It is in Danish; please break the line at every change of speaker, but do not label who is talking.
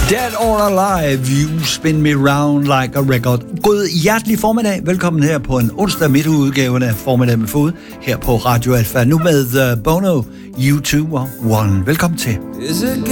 Dead or Alive, you spin me round like a record. God hjertelig formiddag. Velkommen her på en onsdag midtudgaven af Formiddag med Fod her på Radio Alfa. Nu med Bono, U2 og One. Velkommen til.